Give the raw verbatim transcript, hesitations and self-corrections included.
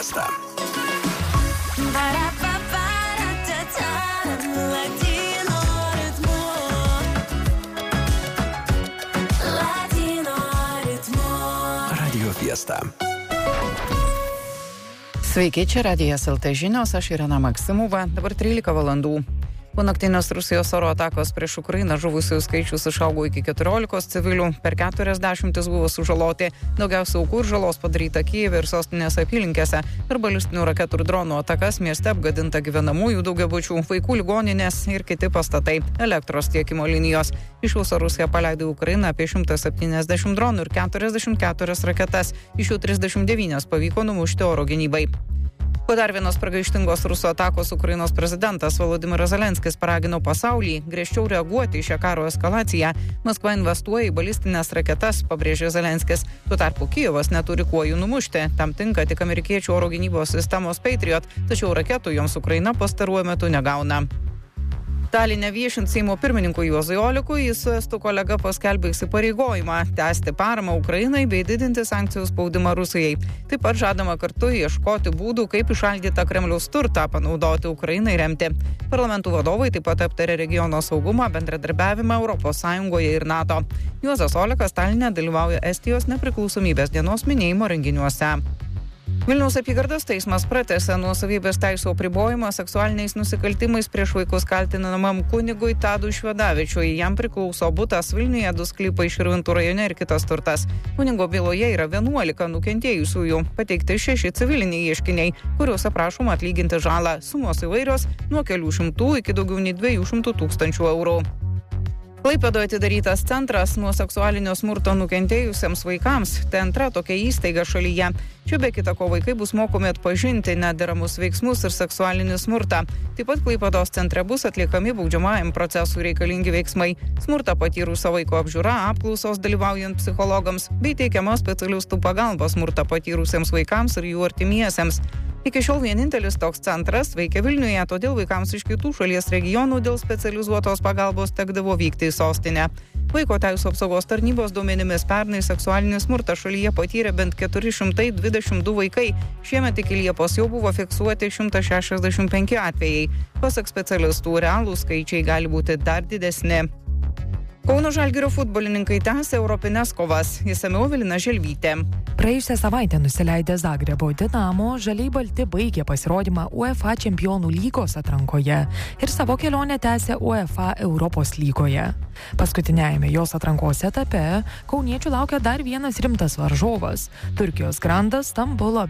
Fiesta. Radio Fiesta. Sveiki, čia Radijas L T žinios, aš Irena Maksimova, dabar trylika valandų. Po naktinės Rusijos oro atakos prieš Ukrainą žuvusiųjų skaičius išaugo iki keturiolikos civilių, per keturiasdešimtis buvo sužaloti, daugiausia aukų ir žalos padaryta Kijeve ir sostinės apylinkėse. Per balistinių raketų ir dronų atakas mieste apgadinta gyvenamųjų daugiabučių, vaikų ligoninės ir kiti pastatai, elektros tiekimo linijos. Iš viso Rusija paleido į Ukrainą apie šimtą septyniasdešimt dronų ir keturiasdešimt keturias raketas, iš jų trisdešimt devynios pavyko numušti oro gynybai. Po dar vienos pragaištingos Rusų atakos Ukrainos prezidentas Volodymyras Zelenskis paragino pasaulį griežčiau reaguoti į šią karo eskalaciją. Maskva investuoja į balistinės raketas, pabrėžė Zelenskis. Tuo tarpu Kijevas neturi kuo jų numušti. Tam tinka tik amerikiečių oro gynybos sistemos Patriot, tačiau raketų joms Ukraina pastaruoju metu negauna. Taline viešint Seimo pirmininkui Juozui Olekui, jis su estų kolega paskelbė įsipareigojimą tęsti paramą Ukrainai bei didinti sankcijų spaudimą Rusijai. Taip pat žadama kartu ieškoti būdų, kaip įšaldytą Kremliaus turtą panaudoti Ukrainai remti. Parlamentų vadovai taip pat aptarė regiono saugumą, bendradarbiavimą Europos Sąjungoje ir NATO. Juozas Olekas Taline dalyvauja Estijos nepriklausomybės dienos minėjimo renginiuose. Vilniaus apygardos teismas pratęsė nuosavybės teisių apribojimą seksualiniais nusikaltimais prieš vaikus kaltinamam kunigui Tadui Švedavičiui. Jam priklauso butas Vilniuje, du sklypai Širvintų rajone ir kitas turtas. Kunigo byloje yra vienuolika nukentėjusiųjų. Pateikti šeši civiliniai ieškiniai, kuriuose prašoma atlyginti žalą. Sumos įvairios nuo kelių šimtų iki daugiau nei dviejų šimtų tūkstančių eurų. Klaipėdoje atidarytas centras nuo seksualinio smurto nukentėjusiems vaikams. Tai antra tokia įstaiga šalyje. Čia be kita ko vaikai bus mokomi atpažinti nederamus veiksmus ir seksualinį smurtą. Taip pat Klaipėdos centre bus atliekami baudžiamajam procesui reikalingi veiksmai. Smurtą patyrusio vaiko apžiūra, apklausos dalyvaujant psichologams bei teikiama specialistų pagalba smurtą patyrusiems vaikams ir jų artimiesiems. Iki šiol vienintelis toks centras veikia Vilniuje, todėl vaikams iš kitų šalies regionų dėl specializuotos pagalbos tekdavo vykti į sostinę. Vaiko teisių apsaugos tarnybos duomenimis pernai seksualinį smurtą šalyje patyrė bent keturi šimtai dvidešimt du vaikai. Šiemet iki Liepos jau buvo fiksuoti šimtas šešiasdešimt penki atvejai. Pasak specialistų, realūs skaičiai gali būti dar didesni. Kauno Žalgirio futbolininkai tęsia europines kovas. Išsamiau Evelina Želvytė. Praėjusią savaitę nusileidę Zagrebo Dinamo, žaliai balti baigė pasirodymą UEFA Čempionų lygos atrankoje ir savo kelionę tęsė UEFA Europos lygoje. Paskutiniajame jos atrankos etape kauniečių laukia dar vienas rimtas varžovas – Turkijos grandas Stambulo